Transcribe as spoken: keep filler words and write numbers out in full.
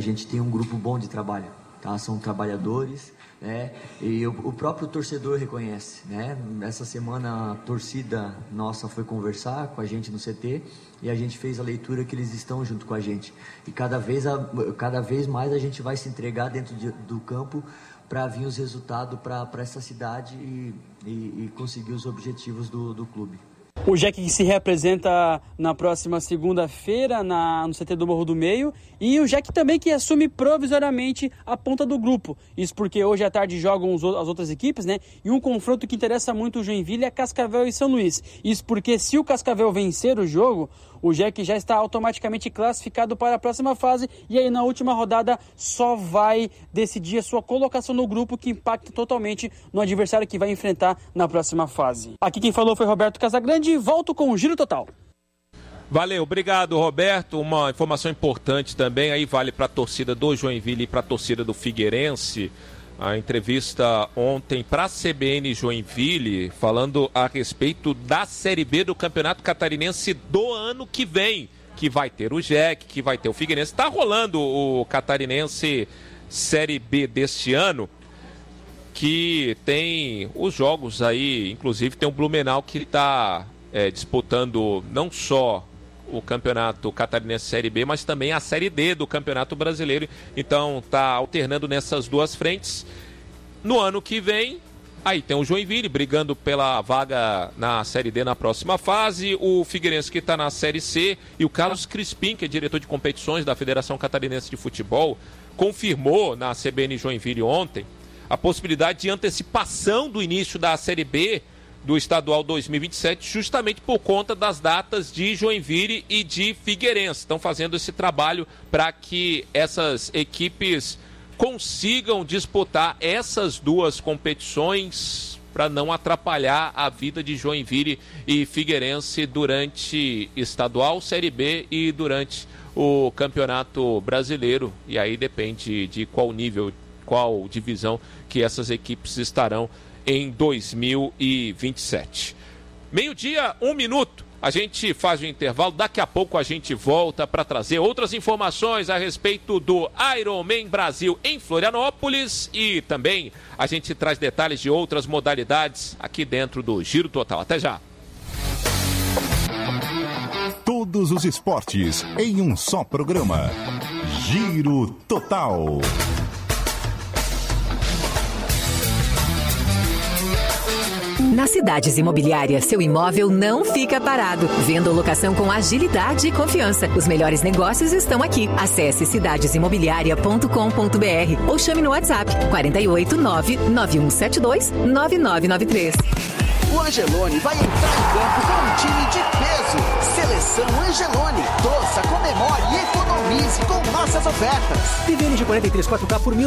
gente tem um grupo bom de trabalho, tá? São trabalhadores, né? E o, o próprio torcedor reconhece, né? Essa semana a torcida nossa foi conversar com a gente no C T e a gente fez a leitura que eles estão junto com a gente. E cada vez, a, cada vez mais a gente vai se entregar dentro de, do campo para vir os resultados para essa cidade e, e, e conseguir os objetivos do, do clube. O Jack que se representa na próxima segunda-feira na, no C T do Morro do Meio, e o Jack também que assume provisoriamente a ponta do grupo. Isso porque hoje à tarde jogam os, as outras equipes, né? E um confronto que interessa muito o Joinville é Cascavel e São Luís. Isso porque se o Cascavel vencer o jogo, o Jack já está automaticamente classificado para a próxima fase e aí na última rodada só vai decidir a sua colocação no grupo, que impacta totalmente no adversário que vai enfrentar na próxima fase. Aqui quem falou foi Roberto Casagrande e volto com o Giro Total. Valeu, obrigado Roberto. Uma informação importante também, aí vale para a torcida do Joinville e para a torcida do Figueirense. A entrevista ontem para a C B N Joinville, falando a respeito da Série B do Campeonato Catarinense do ano que vem, que vai ter o Jack, que vai ter o Figueirense. Está rolando o Catarinense Série B deste ano, que tem os jogos aí, inclusive tem o Blumenau que está é, disputando não só o Campeonato Catarinense Série B, mas também a Série D do Campeonato Brasileiro. Então está alternando nessas duas frentes. No ano que vem, aí tem o Joinville brigando pela vaga na Série D na próxima fase, o Figueirense que está na Série C, e o Carlos Crispim, que é diretor de competições da Federação Catarinense de Futebol, confirmou na C B N Joinville ontem a possibilidade de antecipação do início da Série B do Estadual dois mil e vinte e sete, justamente por conta das datas de Joinville e de Figueirense. Estão fazendo esse trabalho para que essas equipes consigam disputar essas duas competições para não atrapalhar a vida de Joinville e Figueirense durante Estadual, Série B e durante o Campeonato Brasileiro. E aí depende de qual nível, qual divisão que essas equipes estarão em dois mil e vinte e sete. Meio-dia, um minuto. A gente faz o intervalo. Daqui a pouco a gente volta para trazer outras informações a respeito do Ironman Brasil em Florianópolis. E também a gente traz detalhes de outras modalidades aqui dentro do Giro Total. Até já. Todos os esportes em um só programa. Giro Total. Na Cidades Imobiliárias, seu imóvel não fica parado. Venda ou locação com agilidade e confiança. Os melhores negócios estão aqui. Acesse cidades imobiliaria ponto com ponto b r ou chame no WhatsApp quatro oito nove, nove um sete dois, nove nove nove três. O Angelone vai entrar em campo com um time de peso. Seleção Angelone. Torça, comemore e economize com nossas ofertas. T V L G quarenta e três quatro K por mil